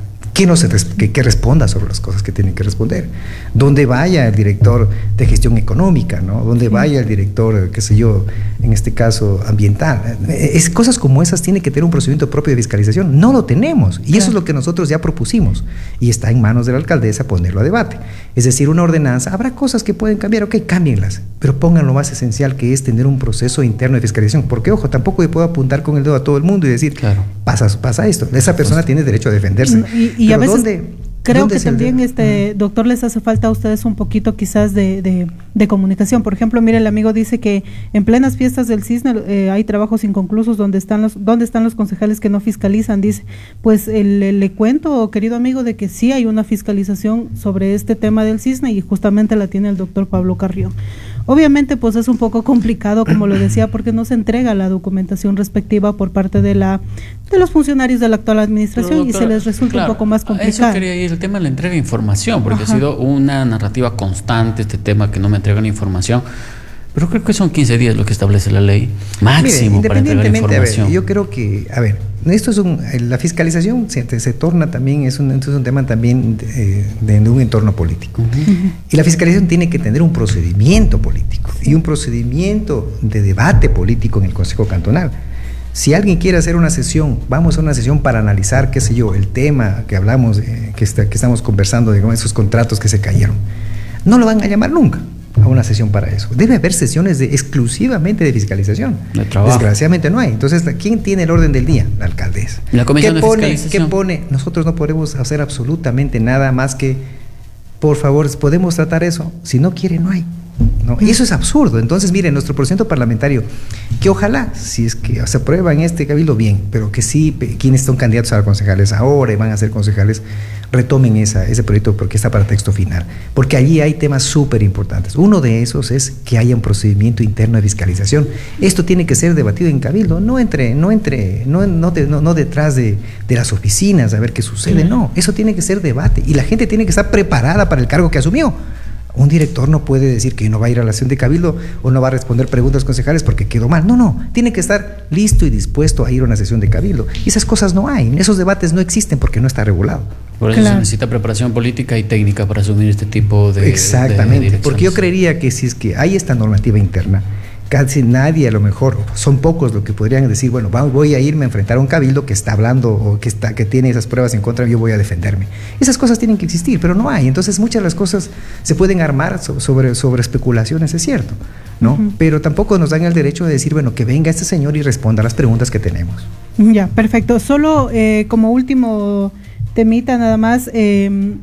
Que responda sobre las cosas que tienen que responder. Donde vaya el director de gestión económica, ¿no? Donde vaya el director, qué sé yo, en este caso ambiental. Cosas como esas tienen que tener un procedimiento propio de fiscalización. No lo tenemos. Y eso es lo que nosotros ya propusimos. Y está en manos de la alcaldesa ponerlo a debate. Es decir, una ordenanza, habrá cosas que pueden cambiar, ok, cámbienlas, pero pongan lo más esencial, que es tener un proceso interno de fiscalización. Porque, ojo, tampoco yo puedo apuntar con el dedo a todo el mundo y decir, pasa esto. Esa persona tiene derecho a defenderse. Y a veces creo que también, doctor, les hace falta a ustedes un poquito quizás de comunicación. Por ejemplo, mire, el amigo dice que en plenas fiestas del Cisne hay trabajos inconclusos donde están los concejales que no fiscalizan. Dice, pues le cuento, querido amigo, de que sí hay una fiscalización sobre este tema del Cisne y justamente la tiene el doctor Pablo Carrión. Obviamente, pues es un poco complicado, como lo decía, porque no se entrega la documentación respectiva por parte de los funcionarios de la actual administración, y se les resulta un poco más complicado. Eso quería ir, el tema de la entrega de información, porque ha sido una narrativa constante este tema, que no me entregan información. Pero creo que son 15 días lo que establece la ley máximo. Mire, para entregar información. Yo creo que, esto es la fiscalización se torna también, es un tema también de un entorno político. Y la fiscalización tiene que tener un procedimiento político y un procedimiento de debate político en el Consejo Cantonal. Si alguien quiere hacer una sesión, vamos a una sesión para analizar, qué sé yo, el tema que hablamos, que estamos conversando, digamos, esos contratos que se cayeron. No lo van a llamar nunca a una sesión para eso. Debe haber sesiones exclusivamente de fiscalización. De trabajo. Desgraciadamente no hay. Entonces, ¿quién tiene el orden del día? La alcaldesa. La comisión de fiscalización. ¿Qué pone? Nosotros no podemos hacer absolutamente nada más que, por favor, podemos tratar eso. Si no quiere, no hay. ¿No? Y eso es absurdo. Entonces, miren, nuestro procedimiento parlamentario, que ojalá, si es que se aprueba en este cabildo, bien, pero que sí, quienes son candidatos a concejales ahora y van a ser concejales, retomen ese proyecto, porque está para texto final, porque allí hay temas súper importantes. Uno de esos es que haya un procedimiento interno de fiscalización. Esto tiene que ser debatido en cabildo, no detrás de las oficinas a ver qué sucede. No, eso tiene que ser debate, y la gente tiene que estar preparada para el cargo que asumió. Un director no puede decir que no va a ir a la sesión de cabildo o no va a responder preguntas concejales porque quedó mal. No, tiene que estar listo y dispuesto a ir a una sesión de cabildo. Y esas cosas no hay, esos debates no existen porque no está regulado. Por eso se necesita preparación política y técnica para asumir este tipo de Exactamente, porque yo creería que si es que hay esta normativa interna, casi nadie, a lo mejor, son pocos los que podrían decir, bueno, voy a irme a enfrentar a un cabildo que está hablando o que tiene esas pruebas en contra, yo voy a defenderme. Esas cosas tienen que existir, pero no hay. Entonces muchas de las cosas se pueden armar sobre especulaciones, es cierto, ¿no? Pero tampoco nos dan el derecho de decir, bueno, que venga este señor y responda a las preguntas que tenemos. Ya, perfecto. Solo como último temita nada más, el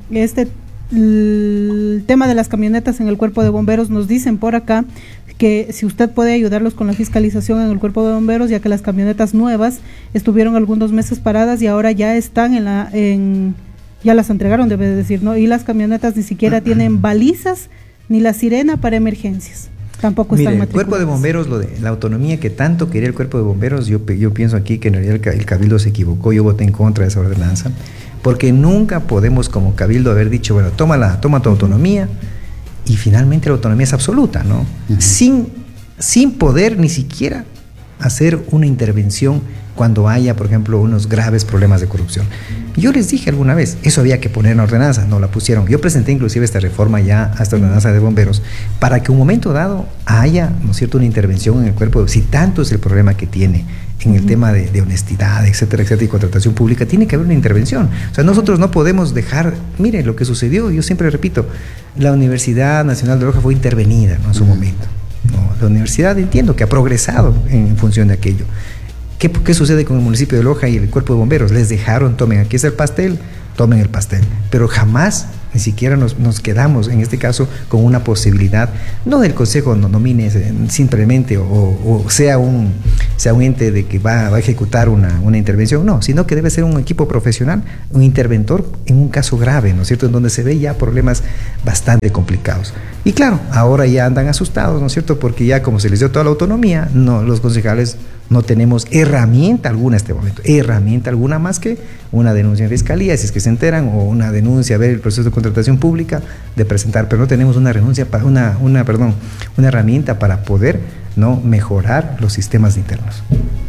tema de las camionetas en el cuerpo de bomberos, nos dicen por acá que si usted puede ayudarlos con la fiscalización en el cuerpo de bomberos, ya que las camionetas nuevas estuvieron algunos meses paradas y ahora ya están ya las entregaron, debe de decir, ¿no? Y las camionetas ni siquiera tienen balizas ni la sirena para emergencias. Tampoco están matriculadas. El cuerpo de bomberos, la autonomía que tanto quería el cuerpo de bomberos, yo pienso aquí que en realidad el cabildo se equivocó. Yo voté en contra de esa ordenanza, porque nunca podemos como cabildo haber dicho, bueno, toma tu autonomía, y finalmente la autonomía es absoluta, ¿no? Sin poder ni siquiera hacer una intervención cuando haya, por ejemplo, unos graves problemas de corrupción. Yo les dije alguna vez, eso había que poner en ordenanza, no la pusieron. Yo presenté inclusive esta reforma ya, a esta ordenanza de bomberos, para que un momento dado haya, ¿no es cierto?, una intervención en el cuerpo, si tanto es el problema que tiene en el tema de honestidad, etcétera, etcétera, y contratación pública, tiene que haber una intervención. O sea, nosotros no podemos dejar, mire lo que sucedió, yo siempre repito, la Universidad Nacional de Loja fue intervenida, ¿no?, en su momento. ¿No? La universidad, entiendo que ha progresado en función de aquello. ¿Qué sucede con el municipio de Loja y el cuerpo de bomberos? Les dejaron, tomen, aquí está el pastel, tomen el pastel. Pero jamás, ni siquiera nos quedamos, en este caso, con una posibilidad, no del Consejo no nomine simplemente o sea un ente de que va a ejecutar una intervención, no, sino que debe ser un equipo profesional, un interventor en un caso grave, ¿no es cierto?, en donde se ve ya problemas bastante complicados. Y claro, ahora ya andan asustados, ¿no es cierto?, porque ya como se les dio toda la autonomía, no, los concejales no tenemos herramienta alguna en este momento, herramienta alguna más que una denuncia en fiscalía, si es que se enteran, o una denuncia, ver el proceso de contratación pública, de presentar, pero no tenemos una herramienta para poder, ¿no?, mejorar los sistemas internos.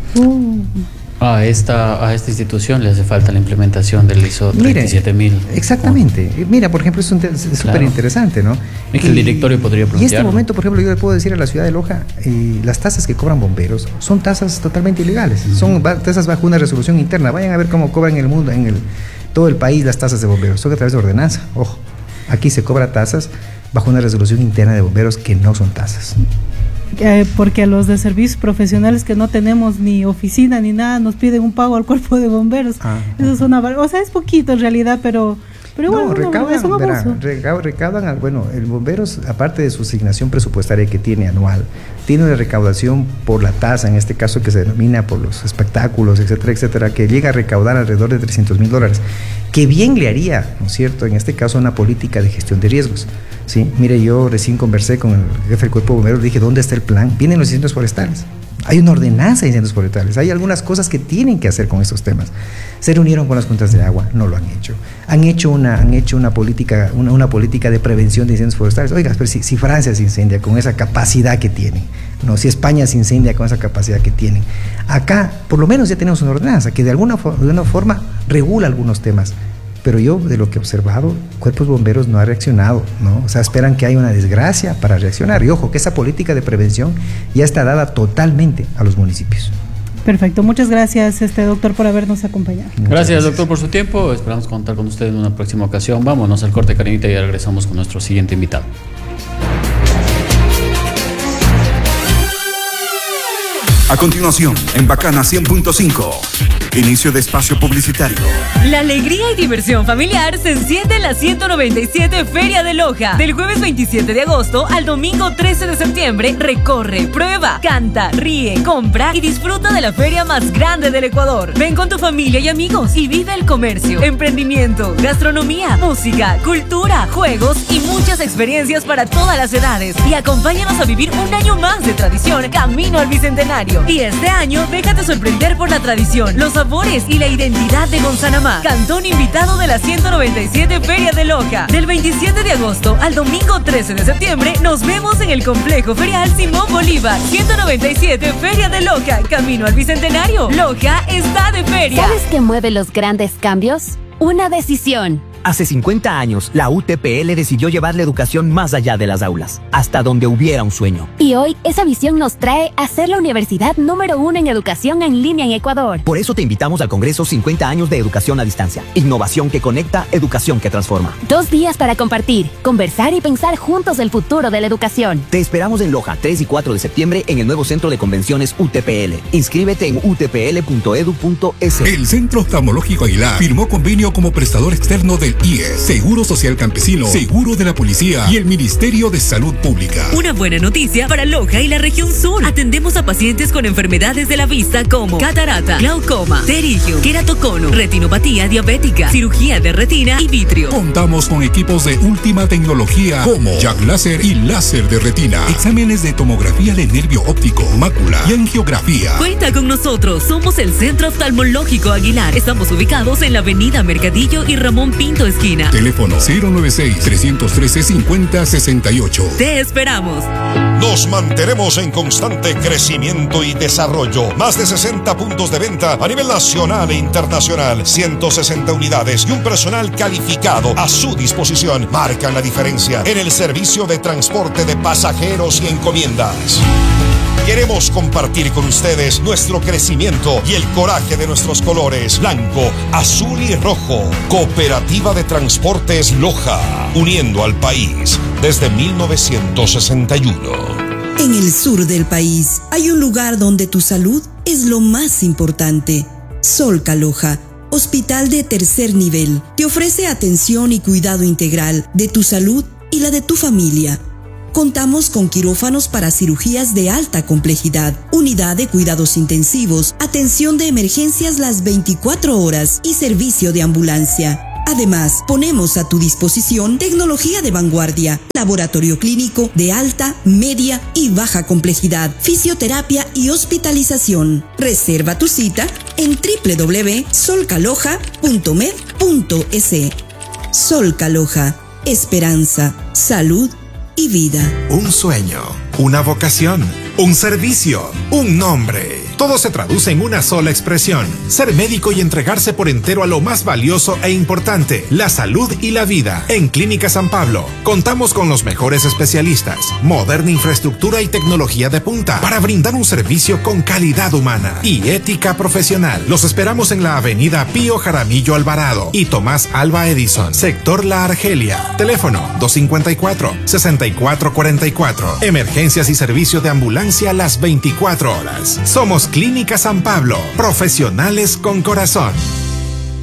A esta institución le hace falta la implementación del ISO 37000. Exactamente. Mira, por ejemplo, es súper interesante, ¿no? Es que el directorio podría plantearlo. Y en este momento, por ejemplo, yo le puedo decir a la ciudad de Loja, las tasas que cobran bomberos son tasas totalmente ilegales. Son tasas bajo una resolución interna. Vayan a ver cómo cobran en el mundo, todo el país, las tasas de bomberos. Son a través de ordenanza. Ojo, aquí se cobra tasas bajo una resolución interna de bomberos que no son tasas. Porque a los de servicios profesionales que no tenemos ni oficina ni nada, nos piden un pago al cuerpo de bomberos. Eso es una, o sea, es poquito en realidad, pero bueno, recaudan, bueno, el bomberos, aparte de su asignación presupuestaria que tiene anual, tiene una recaudación por la tasa, en este caso que se denomina por los espectáculos, etcétera, etcétera, que llega a recaudar alrededor de $300,000, que bien le haría, ¿no es cierto?, en este caso una política de gestión de riesgos. Sí, mire, yo recién conversé con el jefe del cuerpo de bomberos, dije, ¿dónde está el plan? Vienen los incendios forestales. Hay una ordenanza de incendios forestales, hay algunas cosas que tienen que hacer con estos temas. Se reunieron con las cuentas de agua, no lo han hecho. Han hecho una política de prevención de incendios forestales. Oiga, pero si Francia se incendia con esa capacidad que tiene, no, si España se incendia con esa capacidad que tienen, acá por lo menos ya tenemos una ordenanza que de alguna forma regula algunos temas. Pero yo, de lo que he observado, Cuerpos Bomberos no ha reaccionado, ¿no? O sea, esperan que haya una desgracia para reaccionar. Y ojo, que esa política de prevención ya está dada totalmente a los municipios. Perfecto, muchas gracias, doctor, por habernos acompañado. Gracias, doctor, por su tiempo. Esperamos contar con usted en una próxima ocasión. Vámonos al corte, Karinita, y regresamos con nuestro siguiente invitado. A continuación, en Bacana 100.5, inicio de espacio publicitario. La alegría y diversión familiar se enciende en la 197 Feria de Loja. Del jueves 27 de agosto al domingo 13 de septiembre, recorre, prueba, canta, ríe, compra y disfruta de la feria más grande del Ecuador. Ven con tu familia y amigos y vive el comercio, emprendimiento, gastronomía, música, cultura, juegos y muchas experiencias para todas las edades. Y acompáñanos a vivir un año más de tradición camino al Bicentenario. Y este año, déjate sorprender por la tradición, los sabores y la identidad de Gonzanamá. Cantón invitado de la 197 Feria de Loja. Del 27 de agosto al domingo 13 de septiembre, nos vemos en el Complejo Ferial Simón Bolívar. 197 Feria de Loja, camino al Bicentenario. Loja está de feria. ¿Sabes qué mueve los grandes cambios? Una decisión. Hace 50 años, la UTPL decidió llevar la educación más allá de las aulas, hasta donde hubiera un sueño. Y hoy, esa visión nos trae a ser la universidad número 1 en educación en línea en Ecuador. Por eso te invitamos al Congreso 50 años de educación a distancia. Innovación que conecta, educación que transforma. 2 días para compartir, conversar y pensar juntos el futuro de la educación. Te esperamos en Loja, 3 y 4 de septiembre, en el nuevo Centro de Convenciones UTPL. Inscríbete en utpl.edu.es. El Centro Oftalmológico Aguilar firmó convenio como prestador externo del IES, Seguro Social Campesino, Seguro de la Policía y el Ministerio de Salud Pública. Una buena noticia para Loja y la región sur. Atendemos a pacientes con enfermedades de la vista como catarata, glaucoma, pterigio, queratocono, retinopatía diabética, cirugía de retina y vitrio. Contamos con equipos de última tecnología como Jack Láser y láser de retina, exámenes de tomografía de nervio óptico, mácula y angiografía. Cuenta con nosotros, somos el Centro Oftalmológico Aguilar. Estamos ubicados en la avenida Mercadillo y Ramón Pinto Punto Esquina. Teléfono 096-313-5068. Te esperamos. Nos mantenemos en constante crecimiento y desarrollo. Más de 60 puntos de venta a nivel nacional e internacional. 160 unidades y un personal calificado a su disposición marcan la diferencia en el servicio de transporte de pasajeros y encomiendas. Queremos compartir con ustedes nuestro crecimiento y el coraje de nuestros colores blanco, azul y rojo. Cooperativa de Transportes Loja, uniendo al país desde 1961. En el sur del país hay un lugar donde tu salud es lo más importante. Solca Loja, hospital de tercer nivel, te ofrece atención y cuidado integral de tu salud y la de tu familia. Contamos con quirófanos para cirugías de alta complejidad, unidad de cuidados intensivos, atención de emergencias las 24 horas y servicio de ambulancia. Además, ponemos a tu disposición tecnología de vanguardia, laboratorio clínico de alta, media y baja complejidad, fisioterapia y hospitalización. Reserva tu cita en www.solcaloja.med.es. Solca Loja, esperanza, salud y vida. Un sueño, una vocación, un servicio, un nombre. Todo se traduce en una sola expresión: ser médico y entregarse por entero a lo más valioso e importante, la salud y la vida. En Clínica San Pablo contamos con los mejores especialistas, moderna infraestructura y tecnología de punta para brindar un servicio con calidad humana y ética profesional. Los esperamos en la avenida Pío Jaramillo Alvarado y Tomás Alba Edison, sector La Argelia. Teléfono 254-6444. Emergencias y servicio de ambulancia las 24 horas. Somos Clínica San Pablo, profesionales con corazón.